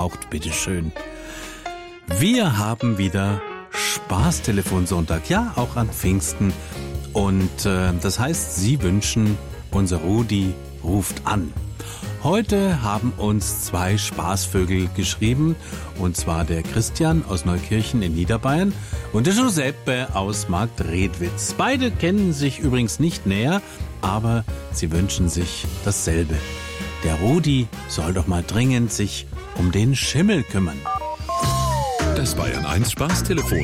braucht, bitteschön. Wir haben wieder Spaßtelefonsonntag, ja, auch an Pfingsten. Und das heißt, Sie wünschen, unser Rudi ruft an. Heute haben uns 2 Spaßvögel geschrieben, und zwar der Christian aus Neukirchen in Niederbayern und der Giuseppe aus Marktredwitz. Beide kennen sich übrigens nicht näher, aber sie wünschen sich dasselbe. Der Rudi soll doch mal dringend sich um den Schimmel kümmern. Das Bayern 1 Spaßtelefon.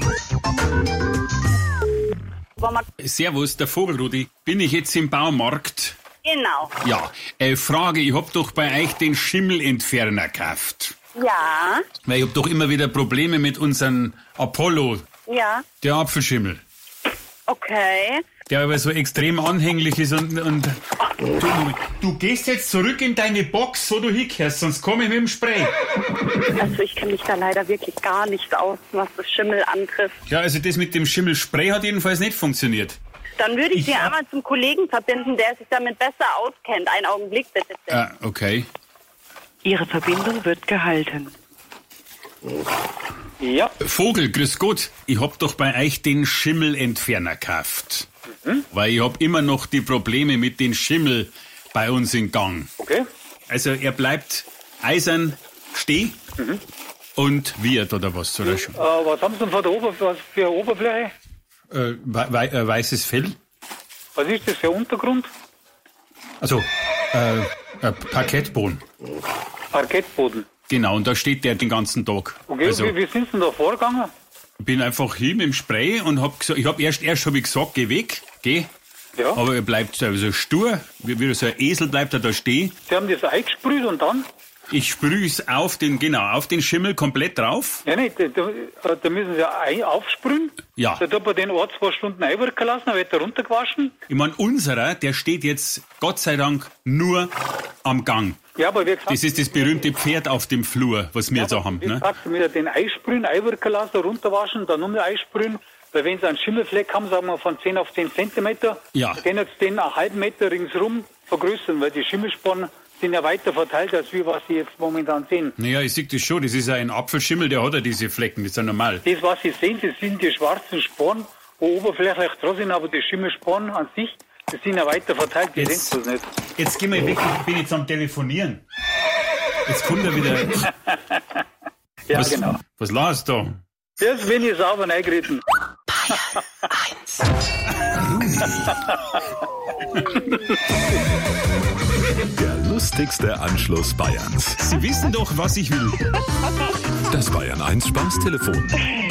Servus, der Vogelrudi. Bin ich jetzt im Baumarkt? Genau. Ja, Frage, ich hab doch bei euch den Schimmelentferner gekauft. Ja. Weil ich hab doch immer wieder Probleme mit unserem Apollo, Ja. der Apfelschimmel. Okay. Der aber so extrem anhänglich ist und du gehst jetzt zurück in deine Box, wo du hingehörst, sonst komme ich mit dem Spray. Also ich kenne mich da leider wirklich gar nicht aus, was das Schimmel antrifft. Ja, also das mit dem Schimmelspray hat jedenfalls nicht funktioniert. Dann würde ich Sie einmal zum Kollegen verbinden, der sich damit besser auskennt. Einen Augenblick bitte. Ah, okay. Ihre Verbindung wird gehalten. Ja. Vogel, grüß Gott. Ich hab doch bei euch den Schimmelentferner gekauft. Weil ich hab immer noch die Probleme mit dem Schimmel bei uns in Gang. Okay. Also er bleibt eisern stehen und wird oder was soll er schon? Was haben Sie denn was für eine Oberfläche? Weißes Fell. Was ist das für ein Untergrund? Also Parkettboden. Parkettboden. Genau, und da steht der den ganzen Tag. Okay, Also, wie sind Sie denn da vorgegangen? ich bin einfach hin mit dem Spray und hab gesagt, erst hab ich gesagt, geh weg, geh. Ja. Aber er bleibt so stur, wie so ein Esel bleibt er da stehen. Sie haben das eingesprüht und dann? Ich sprühe es auf den Schimmel komplett drauf. Ja, nicht. Da müssen Sie aufsprühen. Ja. Da tut man den 2 Stunden einwirken lassen, dann wird er runtergewaschen. Ich meine, unserer, der steht jetzt Gott sei Dank nur am Gang. Ja, aber wie gesagt, Das ist das berühmte Pferd auf dem Flur, was wir jetzt auch haben. wie Ne? gesagt, Sie müssen den einsprühen, einwirken lassen, runterwaschen, dann nochmal einsprühen. Weil wenn Sie einen Schimmelfleck haben, sagen wir von 10 auf 10 Zentimeter, Ja. dann jetzt den einen halben Meter ringsrum vergrößern, weil die Schimmelsporen sind ja weiter verteilt, als wie was Sie jetzt momentan sehen. Naja, ich sehe das schon, das ist ja ein Apfelschimmel, der hat ja diese Flecken, das ist ja normal. Das, was Sie sehen, das sind die schwarzen Sporen, wo oberflächlich dran sind, aber die Schimmelsporen an sich, die sind ja weiter verteilt, die Jetzt- sehen das nicht. Jetzt gehen wir weg, ich bin jetzt am Telefonieren. Jetzt kommt er wieder. Ja, was, genau. Was las da? Jetzt bin ich sauber reingeritten. Der lustigste Anschluss Bayerns. Sie wissen doch, was ich will. Das Bayern 1 Spaßtelefon.